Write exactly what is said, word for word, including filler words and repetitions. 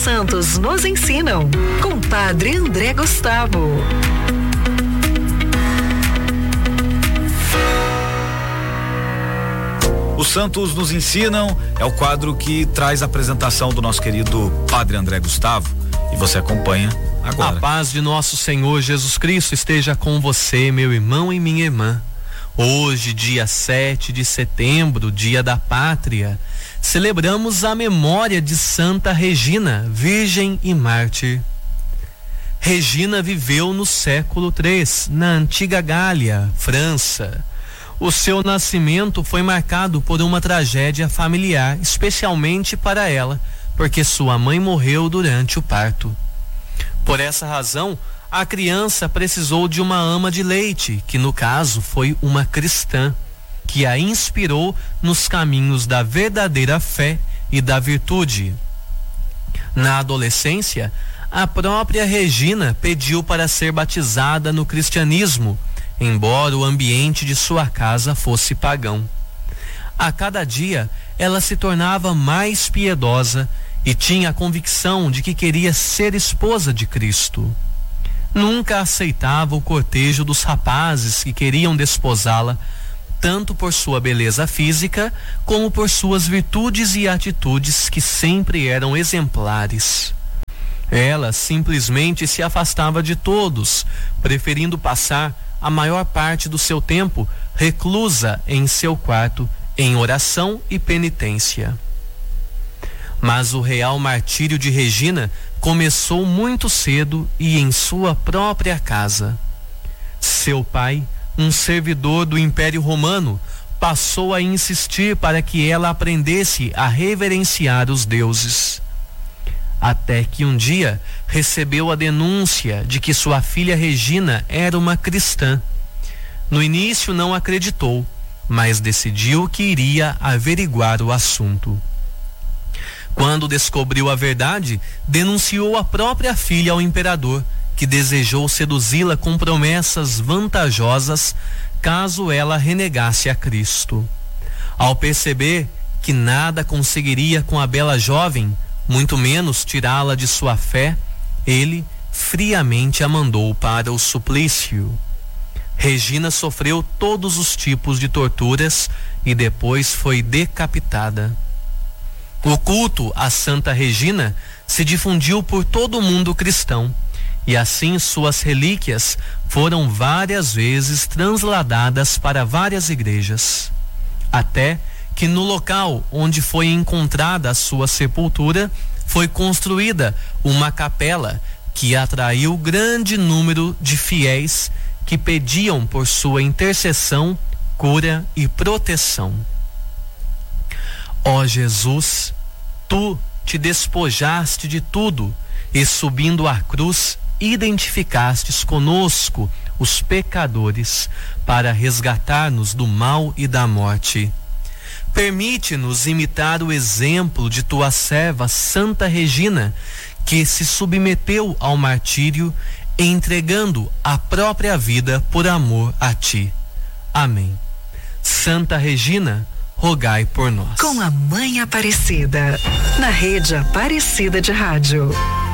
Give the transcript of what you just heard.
santos nos ensinam, com Padre André Gustavo. Os Santos nos ensinam é o quadro que traz a apresentação do nosso querido Padre André Gustavo, e você acompanha agora. A paz de nosso Senhor Jesus Cristo esteja com você, meu irmão e minha irmã. Hoje, dia sete de setembro, dia da pátria, celebramos a memória de Santa Regina, virgem e mártir. Regina viveu no século três, na antiga Gália, França. O seu nascimento foi marcado por uma tragédia familiar, especialmente para ela, porque sua mãe morreu durante o parto. Por essa razão, a criança precisou de uma ama de leite, que no caso foi uma cristã, que a inspirou nos caminhos da verdadeira fé e da virtude. Na adolescência, a própria Regina pediu para ser batizada no cristianismo, embora o ambiente de sua casa fosse pagão. A cada dia, ela se tornava mais piedosa e tinha a convicção de que queria ser esposa de Cristo. Nunca aceitava o cortejo dos rapazes que queriam desposá-la, tanto por sua beleza física, como por suas virtudes e atitudes que sempre eram exemplares. Ela simplesmente se afastava de todos, preferindo passar a maior parte do seu tempo reclusa em seu quarto, em oração e penitência. Mas o real martírio de Regina começou muito cedo e em sua própria casa. Seu pai, um servidor do Império Romano, passou a insistir para que ela aprendesse a reverenciar os deuses. Até que um dia recebeu a denúncia de que sua filha Regina era uma cristã. No início não acreditou, mas decidiu que iria averiguar o assunto. Quando descobriu a verdade, denunciou a própria filha ao imperador, que desejou seduzi-la com promessas vantajosas caso ela renegasse a Cristo. Ao perceber que nada conseguiria com a bela jovem, muito menos tirá-la de sua fé, ele friamente a mandou para o suplício. Regina sofreu todos os tipos de torturas e depois foi decapitada. O culto a Santa Regina se difundiu por todo o mundo cristão, e assim suas relíquias foram várias vezes transladadas para várias igrejas, até que no local onde foi encontrada a sua sepultura foi construída uma capela que atraiu grande número de fiéis que pediam por sua intercessão, cura e proteção. Ó Jesus, tu te despojaste de tudo e, subindo à cruz, identificastes conosco, os pecadores, para resgatar-nos do mal e da morte. Permite-nos imitar o exemplo de tua serva Santa Regina, que se submeteu ao martírio, entregando a própria vida por amor a ti. Amém. Santa Regina, rogai por nós. Com a Mãe Aparecida, na Rede Aparecida de Rádio.